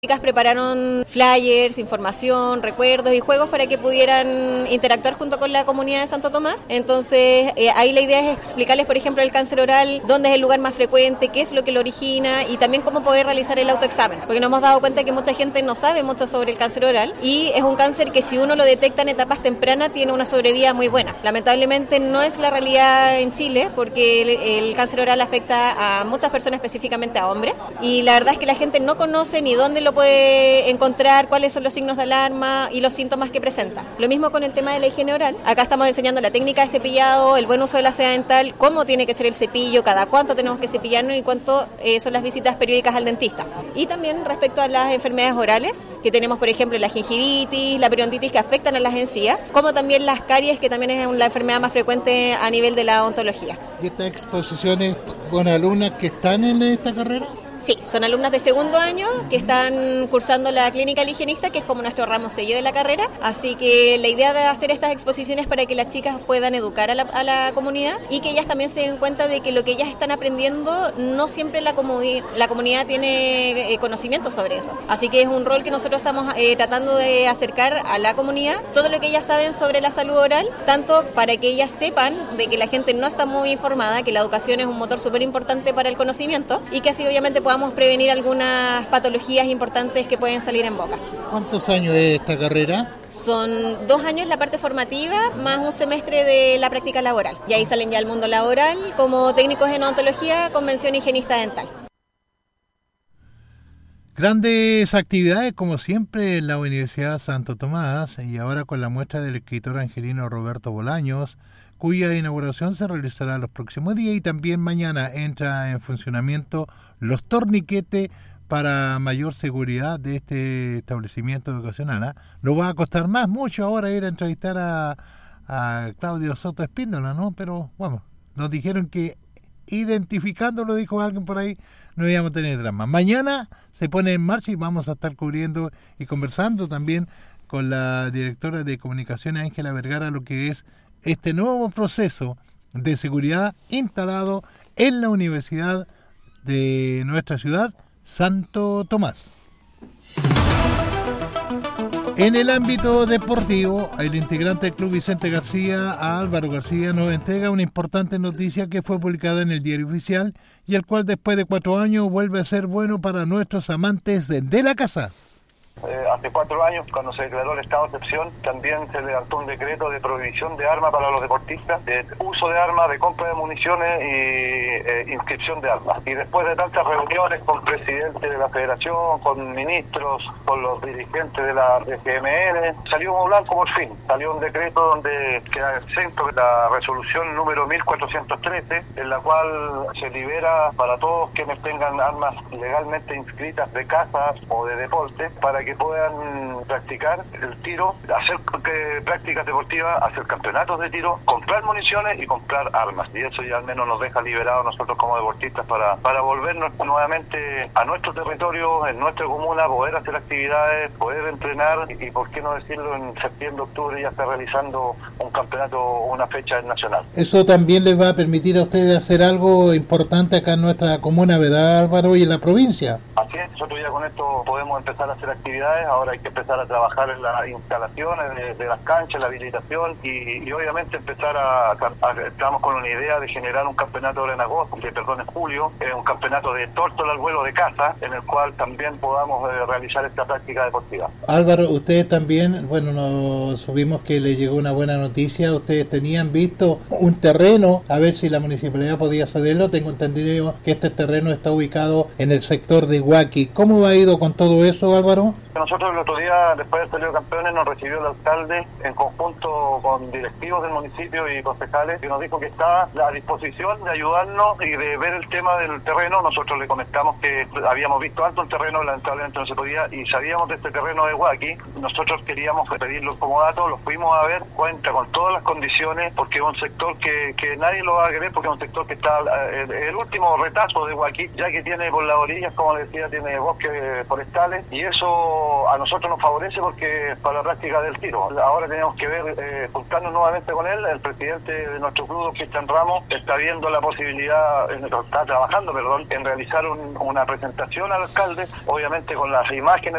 Chicas prepararon flyers, información, recuerdos y juegos para que pudieran interactuar junto con la comunidad de Santo Tomás. Entonces, ahí la idea es explicarles, por ejemplo, el cáncer oral, dónde es el lugar más frecuente, qué es lo que lo origina y también cómo poder realizar el autoexamen. Porque nos hemos dado cuenta que mucha gente no sabe mucho sobre el cáncer oral y es un cáncer que si uno lo detecta en etapas tempranas tiene una sobrevida muy buena. Lamentablemente no es la realidad en Chile porque el cáncer oral afecta a muchas personas, específicamente a hombres, y la verdad es que la gente no conoce ni dónde lo puede encontrar, cuáles son los signos de alarma y los síntomas que presenta. Lo mismo con el tema de la higiene oral. Acá estamos enseñando la técnica de cepillado, el buen uso de la seda dental, cómo tiene que ser el cepillo, cada cuánto tenemos que cepillarnos y cuánto son las visitas periódicas al dentista. Y también respecto a las enfermedades orales, que tenemos por ejemplo la gingivitis, la periodontitis que afectan a las encías, como también las caries, que también es la enfermedad más frecuente a nivel de la odontología. ¿Y estas exposiciones con alumnas que están en esta carrera? Sí, son alumnas de segundo año que están cursando la clínica del higienista, que es como nuestro ramo sello de la carrera. Así que la idea de hacer estas exposiciones para que las chicas puedan educar a la comunidad y que ellas también se den cuenta de que lo que ellas están aprendiendo no siempre la comunidad tiene conocimiento sobre eso. Así que es un rol que nosotros estamos tratando de acercar a la comunidad todo lo que ellas saben sobre la salud oral, tanto para que ellas sepan de que la gente no está muy informada, que la educación es un motor súper importante para el conocimiento y que así obviamente podamos prevenir algunas patologías importantes que pueden salir en boca. ¿Cuántos años es esta carrera? Son 2 años la parte formativa más un semestre de la práctica laboral. Y ahí salen ya al mundo laboral como técnicos en odontología, convención higienista dental. Grandes actividades como siempre en la Universidad Santo Tomás y ahora con la muestra del escritor angelino Roberto Bolaños, cuya inauguración se realizará los próximos días y también mañana entra en funcionamiento los torniquetes para mayor seguridad de este establecimiento educacional. No va a costar mucho ahora ir a entrevistar a Claudio Soto Espíndola, ¿no? Pero bueno, nos dijeron que identificándolo, dijo alguien por ahí, no íbamos a tener drama. Mañana se pone en marcha y vamos a estar cubriendo y conversando también con la directora de comunicaciones Ángela Vergara lo que es este nuevo proceso de seguridad instalado en la Universidad de nuestra ciudad, Santo Tomás. En el ámbito deportivo, el integrante del Club Vicente García, Álvaro García, nos entrega una importante noticia que fue publicada en el Diario Oficial y el cual después de 4 años vuelve a ser bueno para nuestros amantes de la casa. Hace 4 años, cuando se declaró el estado de excepción, también se levantó un decreto de prohibición de armas para los deportistas, de uso de armas, de compra de municiones y inscripción de armas. Y después de tantas reuniones con presidentes de la federación, con ministros, con los dirigentes de la FMN, salió un blanco por fin. Salió un decreto donde queda exento la resolución número 1413, en la cual se libera para todos quienes tengan armas legalmente inscritas de caza o de deporte, para que puedan practicar el tiro, hacer prácticas deportivas, hacer campeonatos de tiro, comprar municiones y comprar armas. Y eso ya al menos nos deja liberados nosotros como deportistas para volvernos nuevamente a nuestro territorio, en nuestra comuna, poder hacer actividades, poder entrenar y por qué no decirlo, en septiembre, octubre ya está realizando un campeonato, una fecha nacional. Eso también les va a permitir a ustedes hacer algo importante acá en nuestra comuna, ¿verdad, Álvaro, y en la provincia? Así es, nosotros ya con esto podemos empezar a hacer actividades, ahora hay que empezar a trabajar en las instalaciones de las canchas, la habilitación y obviamente empezar estamos con una idea de generar un campeonato ahora en agosto, en julio, un campeonato de tórtola al vuelo de caza, en el cual también podamos realizar esta práctica deportiva. Álvaro, ustedes también, bueno, nos subimos que le llegó una buena noticia, ustedes tenían visto un terreno, a ver si la municipalidad podía cederlo, tengo entendido que este terreno está ubicado en el sector de Huaki. ¿Cómo ha ido con todo eso, Álvaro? Nosotros el otro día, después de salir campeones, nos recibió el alcalde en conjunto con directivos del municipio y concejales, que nos dijo que estaba a disposición de ayudarnos y de ver el tema del terreno. Nosotros le comentamos que habíamos visto alto el terreno, lamentablemente no se podía, y sabíamos de este terreno de Huaki. Nosotros queríamos pedirlo como dato, lo fuimos a ver, cuenta con todas las condiciones, porque es un sector que nadie lo va a querer, porque es un sector que está el último retazo de Huaki, ya que tiene por las orillas, como les decía, tiene bosques forestales, y eso a nosotros nos favorece porque para la práctica del tiro. Ahora tenemos que ver, juntarnos nuevamente con él. El presidente de nuestro club, don Cristian Ramos, está viendo la posibilidad, está trabajando, en realizar una presentación al alcalde, obviamente con las imágenes